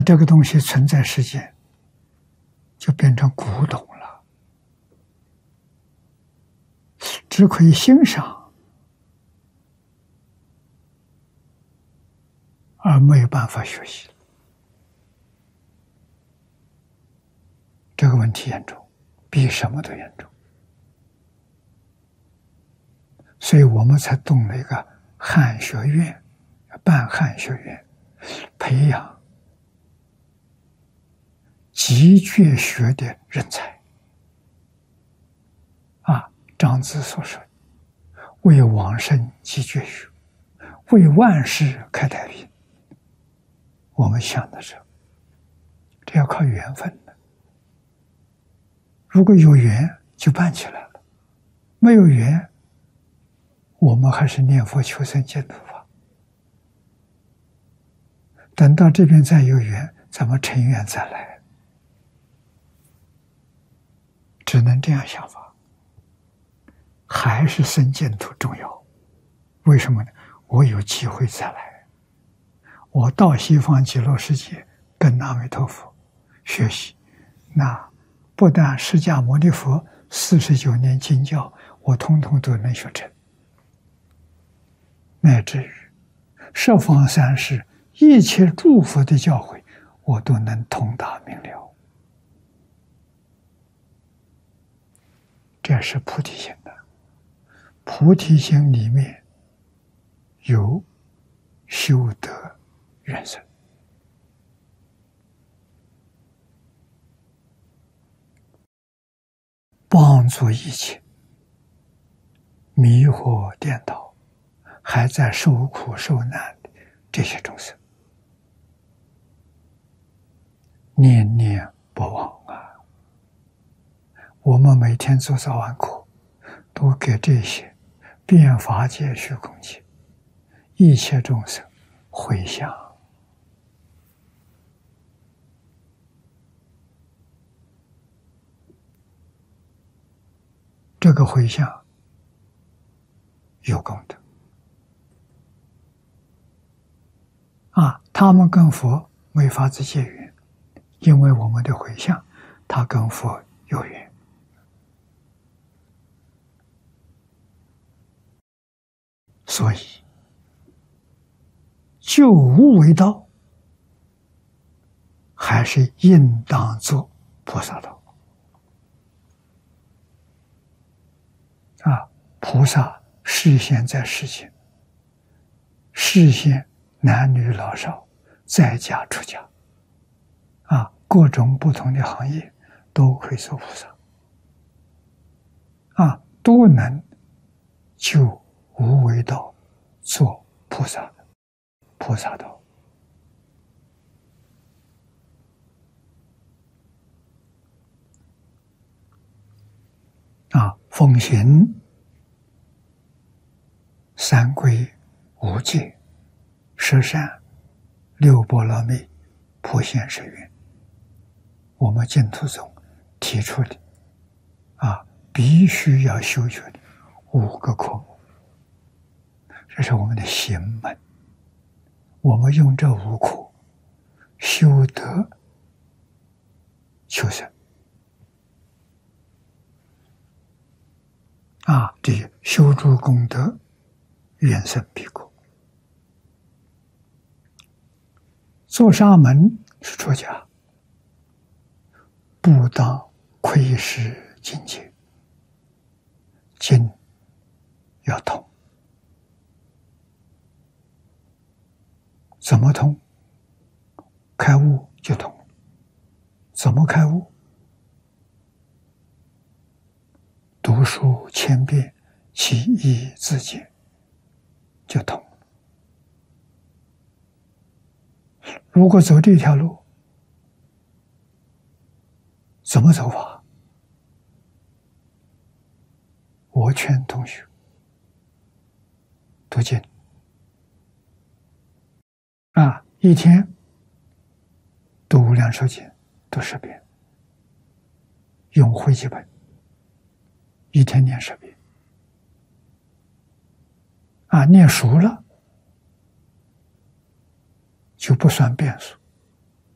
这个东西存在时间，就变成古董了，只可以欣赏，而没有办法学习。这个问题严重，比什么都严重。所以我们才动了一个汉学院，办汉学院，培养极绝学的人才。庄子所说，为往圣继绝学，为万世开太平。我们想的是，这要靠缘分的。如果有缘，就办起来了；没有缘，我们还是念佛求生净土法。等到这边再有缘，咱们成缘再来，只能这样想法。还是生净土重要。为什么呢？我有机会再来，我到西方极乐世界跟阿弥陀佛学习，那不但释迦牟尼佛49年经教，我通通都能学成，乃至于十方三世一切诸佛的教诲，我都能通达明了。这是菩提心的。菩提心里面有修得人生，帮助一切迷惑颠倒还在受苦受难的这些众生，念念不忘啊！我们每天做早晚课，都给这些遍法界虚空界一切众生回向。这个回向有功德他们跟佛没法子结缘，因为我们的回向，他跟佛有缘。所以就无为道还是应当做菩萨道菩萨示现在世间，示现男女老少在家出家各种不同的行业都可以做菩萨都能就无为道做菩萨的菩萨道奉行三皈五戒十善六波罗蜜普贤十愿，我们净土宗提出的必须要修学的5个科目，这是我们的行门。我们用这5科修德求生这些修诸功德，愿生彼国。做沙门是出家，不当窥视境界，经要通。怎么通？开悟就通。怎么开悟？读书千遍，其义自见，就通。如果走这条路，怎么走法？我劝同学读经一天读无量寿经，读10遍，用汇集本，一天念10遍念熟了就不算变数，